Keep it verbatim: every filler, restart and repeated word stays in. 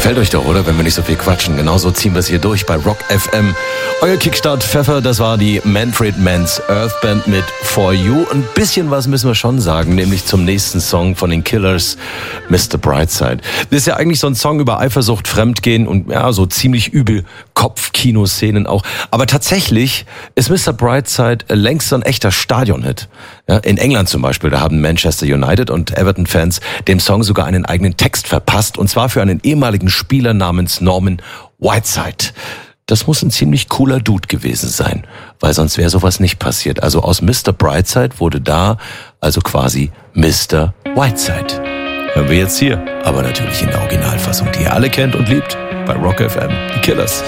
Gefällt euch doch, oder? Wenn wir nicht so viel quatschen. Genauso ziehen wir es hier durch bei Rock F M. Euer Kickstart Pfeffer, das war die Manfred Mann's Earth Band mit For You. Ein bisschen was müssen wir schon sagen, nämlich zum nächsten Song von den Killers, Mister Brightside. Das ist ja eigentlich so ein Song über Eifersucht, Fremdgehen und ja, so ziemlich übel Kopfkino-Szenen auch. Aber tatsächlich ist Mister Brightside längst so ein echter Stadionhit. Ja, in England zum Beispiel, da haben Manchester United und Everton-Fans dem Song sogar einen eigenen Text verpasst. Und zwar für einen ehemaligen Spieler namens Norman Whiteside. Das muss ein ziemlich cooler Dude gewesen sein, weil sonst wäre sowas nicht passiert. Also aus Mister Brightside wurde da also quasi Mister Whiteside. Hören wir jetzt hier, aber natürlich in der Originalfassung, die ihr alle kennt und liebt, bei Rock F M, die Killers.